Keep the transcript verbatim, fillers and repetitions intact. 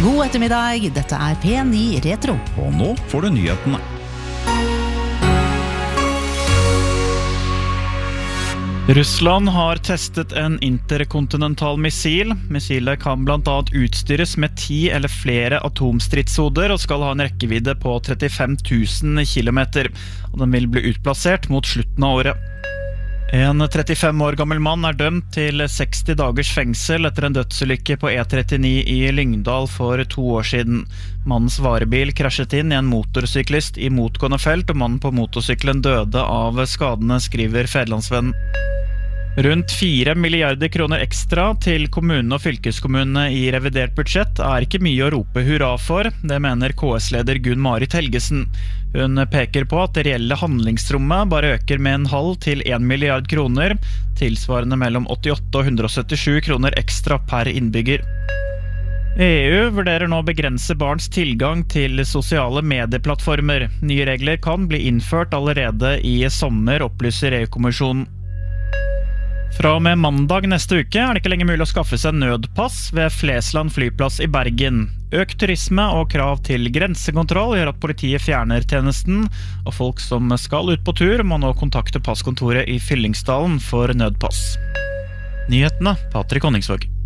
God ettermiddag, dette er P ni Retro. Og nå får du nyhetene. Russland har testet en interkontinental missil. Missilet kan blant annet utstyres med ti eller flere atomstridshoder og skal ha en rekkevidde på trettifem tusen kilometer. Og den vil bli utplassert mot slutten av året. En trettifem år gammel mann er dømt til seksti dagers fengsel etter en dødsulykke på E trettini i Lyngdal for to år siden. Mannens varebil krasjet inn i en motorsyklist i motgående felt, og mannen på motorsykkelen døde av skadene, skriver Fedrelandsvennen. Rundt fire milliarder kroner ekstra til kommunene og fylkeskommunene i revidert budsjett er ikke mye å rope hurra for, det mener K S-leder Gunn Marit Helgesen. Hun peker på at det reelle handlingsrommet bare øker med en halv til en milliard kroner, tilsvarende mellom åttiåtte og hundre og syttisju kroner ekstra per innbygger. E U vurderer nå å begrense barns tilgang til sosiale medieplattformer. Nye regler kan bli innført allerede i sommer, opplyser E U-kommisjonen. Fra og med mandag neste uke er det ikke lenger mulig å skaffe seg nødpass ved Flesland flyplass i Bergen. Økt turisme og krav til grensekontroll gjør at politiet fjerner tjenesten, og folk som skal ut på tur må nå kontakte passkontoret i Fyllingsdalen for nødpass. Nyhetene, Patrik Honningsvåg.